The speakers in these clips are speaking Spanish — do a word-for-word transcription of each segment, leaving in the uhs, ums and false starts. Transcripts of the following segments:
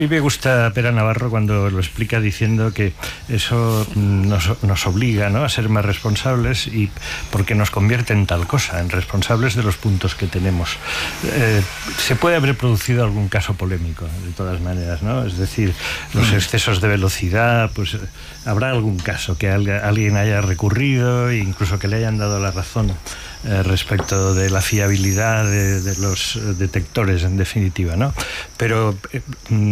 A mí me gusta Pera Navarro cuando lo explica diciendo que eso nos, nos obliga, ¿no?, a ser más responsables, y porque nos convierte en tal cosa, en responsables de los puntos que tenemos. Eh, se puede haber producido algún caso polémico, de todas maneras, ¿no? Es decir, los excesos de velocidad, pues habrá algún caso que alguien haya recurrido e incluso que le hayan dado la razón eh, respecto de la fiabilidad de, de los detectores, en definitiva, ¿no? Pero eh,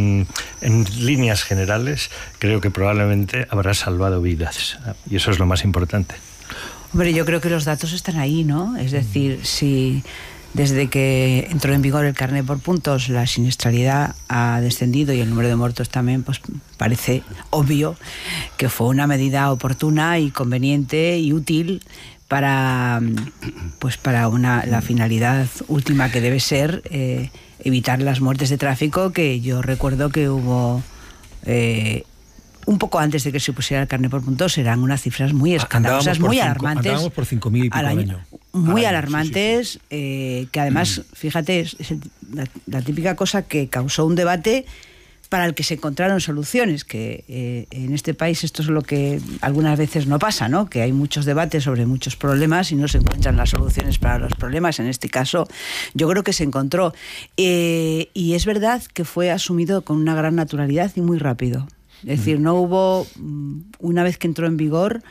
en líneas generales creo que probablemente habrá salvado vidas, y eso es lo más importante. Hombre, yo creo que los datos están ahí, ¿no? Es decir, si desde que entró en vigor el carné por puntos la siniestralidad ha descendido y el número de muertos también, pues parece obvio que fue una medida oportuna y conveniente y útil para, pues para una, la finalidad última, que debe ser eh, evitar las muertes de tráfico, que yo recuerdo que hubo eh, un poco antes de que se pusiera el carné por puntos, eran unas cifras muy escandalosas, muy cinco, alarmantes. Andábamos por cinco mil y pico al año. año. Muy al año, alarmantes, sí, sí, sí. Eh, que además, mm. fíjate, es, es la, la típica cosa que causó un debate para el que se encontraron soluciones, que eh, en este país esto es lo que algunas veces no pasa, ¿no? Que hay muchos debates sobre muchos problemas y no se encuentran las soluciones para los problemas. En este caso, yo creo que se encontró. Eh, y es verdad que fue asumido con una gran naturalidad y muy rápido. Es decir, no hubo, una vez que entró en vigor,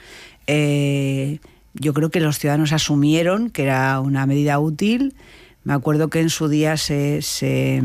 eh, yo creo que los ciudadanos asumieron que era una medida útil. Me acuerdo que en su día se... se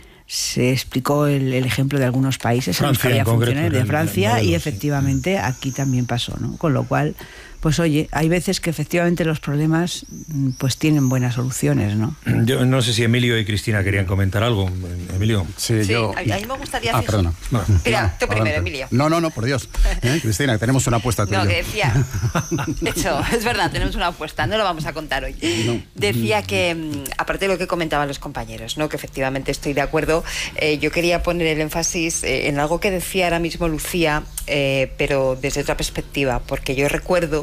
se explicó el, el ejemplo de algunos países Francia, en los que había funciones de Francia, modelo, y efectivamente sí. Aquí también pasó, ¿no? Con lo cual, pues oye, hay veces que efectivamente los problemas pues tienen buenas soluciones, ¿no? Yo no sé si Emilio y Cristina querían comentar algo. Emilio. Sí, sí yo... a mí me gustaría... Ah, perdona. No. Mira, tú primero, Emilio. No, no, no, por Dios. ¿Eh? Cristina, que tenemos una apuesta tuya. No, que decía... De hecho, es verdad, tenemos una apuesta, no lo vamos a contar hoy. No. Decía que, aparte de lo que comentaban los compañeros, ¿no?, que efectivamente estoy de acuerdo, eh, yo quería poner el énfasis eh, en algo que decía ahora mismo Lucía, eh, pero desde otra perspectiva, porque yo recuerdo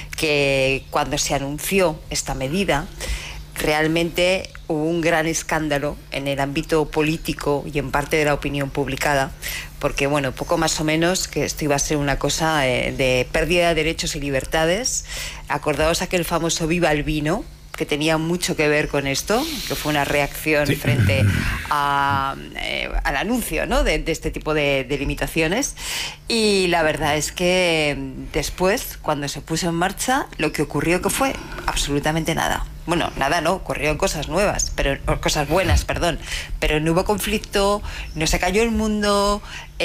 que cuando se anunció esta medida, realmente hubo un gran escándalo en el ámbito político y en parte de la opinión publicada, porque, bueno, poco más o menos que esto iba a ser una cosa eh, de pérdida de derechos y libertades. Acordaos aquel famoso Viva el Vino, que tenía mucho que ver con esto, que fue una reacción sí. frente a, eh, al anuncio, ¿no?, de, de este tipo de, de limitaciones. Y la verdad es que después, cuando se puso en marcha, lo que ocurrió que fue absolutamente nada. Bueno, nada no, ocurrieron cosas nuevas, pero cosas buenas, perdón, pero no hubo conflicto, no se cayó el mundo,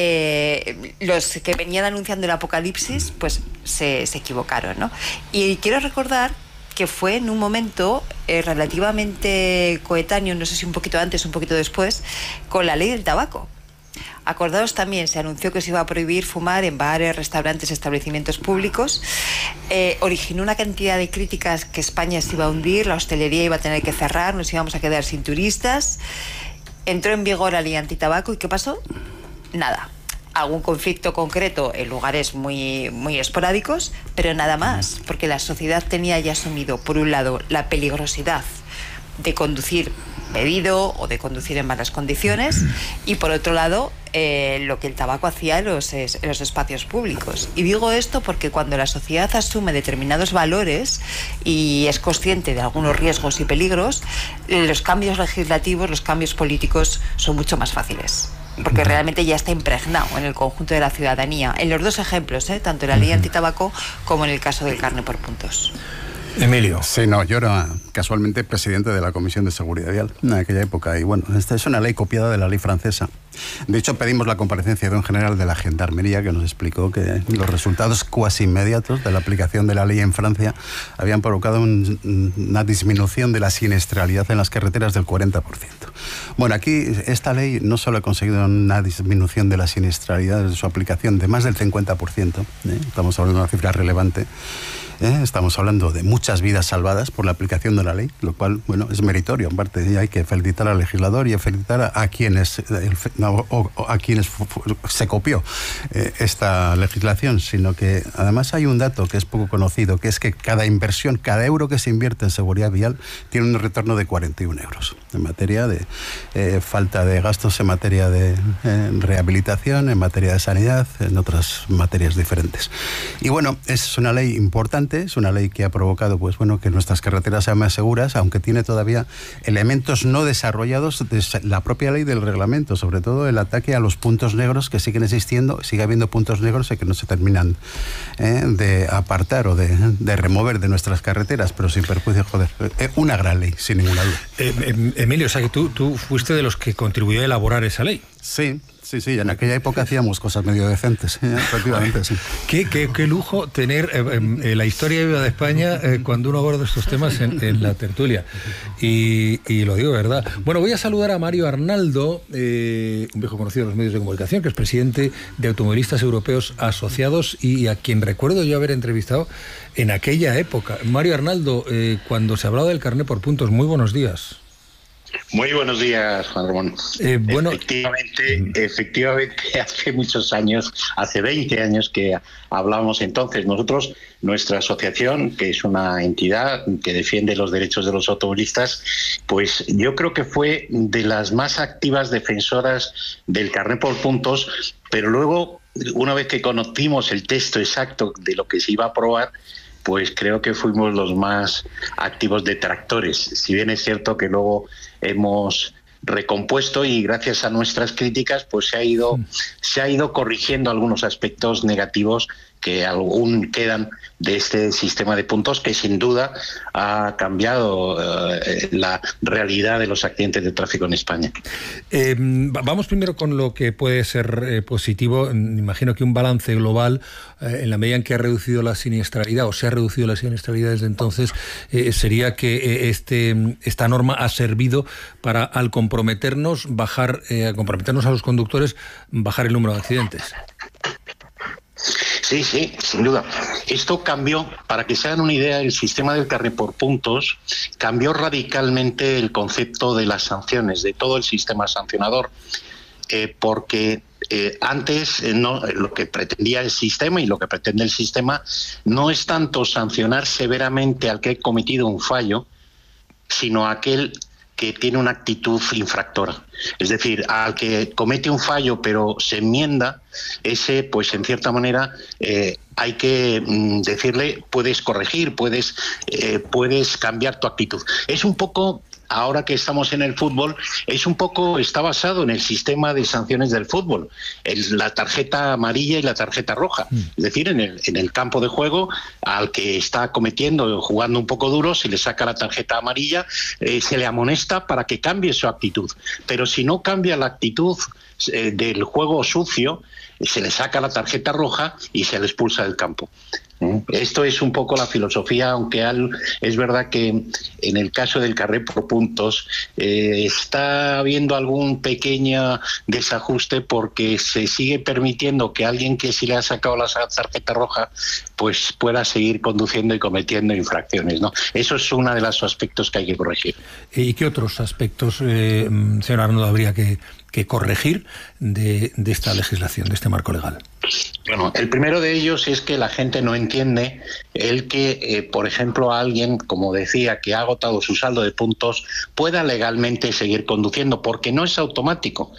eh, los que venían anunciando el apocalipsis, pues se, se equivocaron, ¿no? Y quiero recordar que fue en un momento eh, relativamente coetáneo, no sé si un poquito antes o un poquito después, con la ley del tabaco. Acordaos también, se anunció que se iba a prohibir fumar en bares, restaurantes, establecimientos públicos. Eh, originó una cantidad de críticas que España se iba a hundir, la hostelería iba a tener que cerrar, nos íbamos a quedar sin turistas. Entró en vigor la ley antitabaco, ¿y qué pasó? Nada. Algún conflicto concreto en lugares muy, muy esporádicos, pero nada más, porque la sociedad tenía ya asumido, por un lado, la peligrosidad de conducir bebido o de conducir en malas condiciones, y por otro lado, eh, lo que el tabaco hacía en los, en los espacios públicos. Y digo esto porque cuando la sociedad asume determinados valores y es consciente de algunos riesgos y peligros, los cambios legislativos, los cambios políticos son mucho más fáciles, porque realmente ya está impregnado en el conjunto de la ciudadanía, en los dos ejemplos, ¿eh? Tanto en la ley antitabaco como en el caso del carné por puntos. Emilio. Sí, no, yo era casualmente presidente de la Comisión de Seguridad Vial en aquella época, y bueno, esta es una ley copiada de la ley francesa. De hecho, pedimos la comparecencia de un general de la Gendarmería que nos explicó que los resultados cuasi inmediatos de la aplicación de la ley en Francia habían provocado un, una disminución de la siniestralidad en las carreteras del cuarenta por ciento. Bueno, aquí esta ley no solo ha conseguido una disminución de la siniestralidad de su aplicación de más del cincuenta por ciento, ¿eh? Estamos hablando de una cifra relevante, ¿eh? Estamos hablando de muchas vidas salvadas por la aplicación de la ley, lo cual, bueno, es meritorio. En parte, y hay que felicitar al legislador y felicitar a, a quienes el, no, o, o a quienes fu, fu, se copió eh, esta legislación, sino que además hay un dato que es poco conocido, que es que cada inversión, cada euro que se invierte en seguridad vial tiene un retorno de cuarenta y un euros en materia de eh, falta de gastos, en materia de eh, rehabilitación, en materia de sanidad, en otras materias diferentes. Y bueno, es una ley importante, es una ley que ha provocado, pues bueno, que nuestras carreteras sean más seguras, aunque tiene todavía elementos no desarrollados de la propia ley del reglamento, sobre todo el ataque a los puntos negros que siguen existiendo, sigue habiendo puntos negros y que no se terminan eh, de apartar o de, de remover de nuestras carreteras, pero sin perjuicio, joder, eh, una gran ley, sin ninguna duda. Eh, eh, Emilio, o sea que tú, tú fuiste de los que contribuyó a elaborar esa ley. Sí. Sí, sí, en aquella época hacíamos cosas medio decentes, ¿eh? Efectivamente, sí. Qué, qué, qué lujo tener eh, eh, la historia viva de España eh, cuando uno aborda estos temas en, en la tertulia. Y, y lo digo de verdad. Bueno, voy a saludar a Mario Arnaldo, eh, un viejo conocido de los medios de comunicación, que es presidente de Automovilistas Europeos Asociados y a quien recuerdo yo haber entrevistado en aquella época. Mario Arnaldo, eh, cuando se hablaba del carné por puntos, muy buenos días. Muy buenos días, Juan Ramón. Eh, bueno, efectivamente, efectivamente, hace muchos años, hace veinte años que hablábamos entonces. Nosotros, nuestra asociación, que es una entidad que defiende los derechos de los automovilistas, pues yo creo que fue de las más activas defensoras del carné por puntos, pero luego, una vez que conocimos el texto exacto de lo que se iba a aprobar, pues creo que fuimos los más activos detractores. Si bien es cierto que luego hemos recompuesto y gracias a nuestras críticas pues se ha ido se ha ido corrigiendo algunos aspectos negativos que aún quedan de este sistema de puntos, que sin duda ha cambiado eh, la realidad de los accidentes de tráfico en España. Eh, vamos primero con lo que puede ser eh, positivo. Imagino que un balance global, eh, en la medida en que ha reducido la siniestralidad, o se ha reducido la siniestralidad desde entonces, eh, sería que eh, este, esta norma ha servido para, al comprometernos, bajar, eh, comprometernos a los conductores, bajar el número de accidentes. Sí, sí, sin duda. Esto cambió, para que se hagan una idea, el sistema del carné por puntos cambió radicalmente el concepto de las sanciones, de todo el sistema sancionador, eh, porque eh, antes eh, no, lo que pretendía el sistema y lo que pretende el sistema no es tanto sancionar severamente al que ha cometido un fallo, sino a aquel que tiene una actitud infractora. Es decir, al que comete un fallo pero se enmienda, ese, pues en cierta manera, eh, hay que mm, decirle, puedes corregir, puedes, eh, puedes cambiar tu actitud. Es un poco, ahora que estamos en el fútbol, es un poco, está basado en el sistema de sanciones del fútbol, el, la tarjeta amarilla y la tarjeta roja. Mm. Es decir, en el, en el campo de juego, al que está cometiendo, jugando un poco duro, se le saca la tarjeta amarilla, eh, se le amonesta para que cambie su actitud. Pero si no cambia la actitud eh, del juego sucio, se le saca la tarjeta roja y se le expulsa del campo. Esto es un poco la filosofía, aunque al, es verdad que en el caso del carné por puntos eh, está habiendo algún pequeño desajuste, porque se sigue permitiendo que alguien que sí le ha sacado la tarjeta roja pues pueda seguir conduciendo y cometiendo infracciones, ¿no? Eso es uno de los aspectos que hay que corregir. ¿Y qué otros aspectos, eh, señor Arnaldo, habría que, que corregir de, de esta legislación, de este marco legal? Bueno, el primero de ellos es que la gente no entiende el que, eh, por ejemplo, alguien, como decía, que ha agotado su saldo de puntos, pueda legalmente seguir conduciendo, porque no es automático.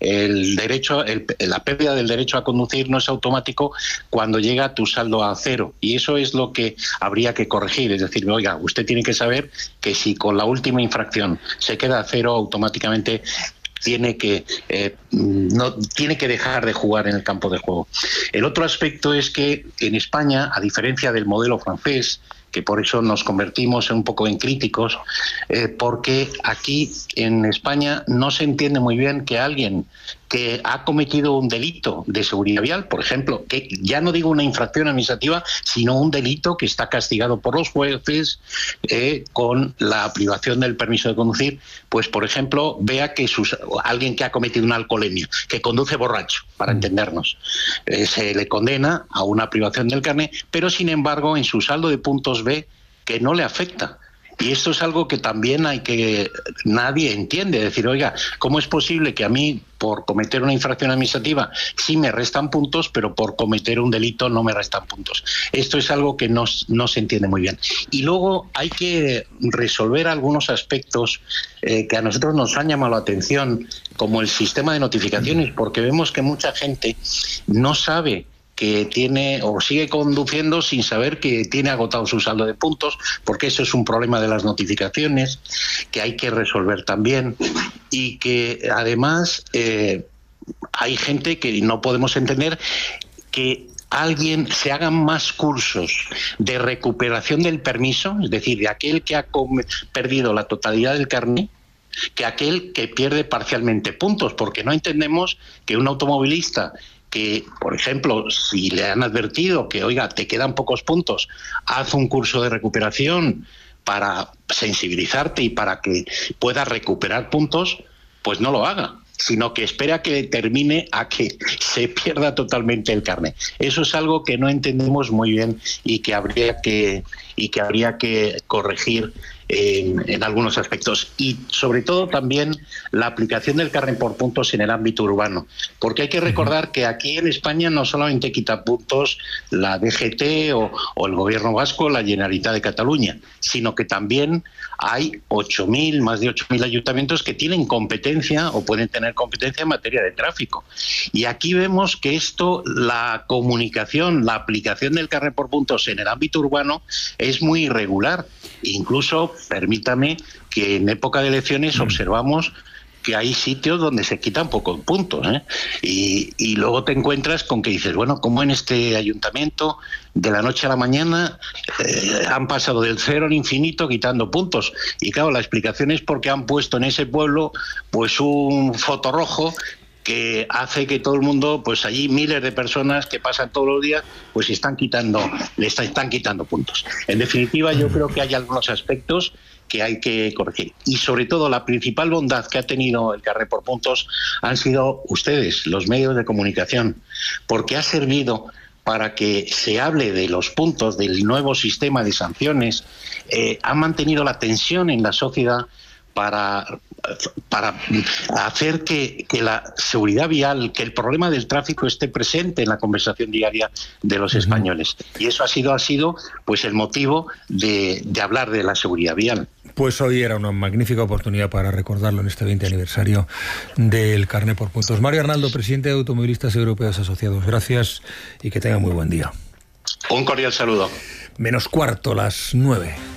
El derecho, el, la pérdida del derecho a conducir no es automático cuando llega tu saldo a cero, y eso es lo que habría que corregir. Es decir, oiga, usted tiene que saber que si con la última infracción se queda a cero, automáticamente tiene que eh, no tiene que dejar de jugar en el campo de juego. El otro aspecto es que en España, a diferencia del modelo francés, que por eso nos convertimos un poco en críticos, eh, porque aquí en España no se entiende muy bien que alguien que ha cometido un delito de seguridad vial, por ejemplo, que ya no digo una infracción administrativa, sino un delito que está castigado por los jueces eh, con la privación del permiso de conducir, pues por ejemplo, vea que sus, alguien que ha cometido una alcoholemia, que conduce borracho, para entendernos, eh, se le condena a una privación del carnet, pero sin embargo en su saldo de puntos ve que no le afecta. Y esto es algo que también hay que nadie entiende, decir, oiga, ¿cómo es posible que a mí por cometer una infracción administrativa sí me restan puntos, pero por cometer un delito no me restan puntos? Esto es algo que no, no se entiende muy bien. Y luego hay que resolver algunos aspectos eh, que a nosotros nos han llamado la atención, como el sistema de notificaciones, porque vemos que mucha gente no sabe que tiene o sigue conduciendo sin saber que tiene agotado su saldo de puntos, porque eso es un problema de las notificaciones que hay que resolver también, y que además eh, hay gente que no podemos entender que alguien se hagan más cursos de recuperación del permiso, es decir, de aquel que ha perdido la totalidad del carnet, que aquel que pierde parcialmente puntos, porque no entendemos que un automovilista que, por ejemplo, si le han advertido que, oiga, te quedan pocos puntos, haz un curso de recuperación para sensibilizarte y para que puedas recuperar puntos, pues no lo haga, sino que espera que termine a que se pierda totalmente el carnet. Eso es algo que no entendemos muy bien y que habría que, y que, habría que corregir En, en algunos aspectos, y sobre todo también la aplicación del carnet por puntos en el ámbito urbano, porque hay que recordar que aquí en España no solamente quita puntos la D G T o, o el gobierno vasco, la Generalitat de Cataluña, sino que también hay ocho mil, más de ocho mil ayuntamientos que tienen competencia o pueden tener competencia en materia de tráfico. Y aquí vemos que esto, la comunicación, la aplicación del carnet por puntos en el ámbito urbano es muy irregular. Incluso, permítame, que en época de elecciones observamos que hay sitios donde se quitan pocos puntos, ¿eh? y, y luego te encuentras con que dices, bueno, ¿cómo en este ayuntamiento de la noche a la mañana eh, han pasado del cero al infinito quitando puntos? Y claro, la explicación es porque han puesto en ese pueblo pues un foto rojo que hace que todo el mundo, pues allí miles de personas que pasan todos los días, pues están quitando, le están, están quitando puntos. En definitiva, yo creo que hay algunos aspectos que hay que corregir. Y sobre todo, la principal bondad que ha tenido el carnet por puntos han sido ustedes, los medios de comunicación, porque ha servido para que se hable de los puntos del nuevo sistema de sanciones, eh, ha mantenido la tensión en la sociedad para, para hacer que, que la seguridad vial, que el problema del tráfico esté presente en la conversación diaria de los españoles. Y eso ha sido, ha sido pues el motivo de, de hablar de la seguridad vial. Pues hoy era una magnífica oportunidad para recordarlo en este veinte aniversario del carnet por puntos. Mario Arnaldo, presidente de Automovilistas Europeos Asociados, gracias y que tenga muy buen día. Un cordial saludo. Menos cuarto, las nueve.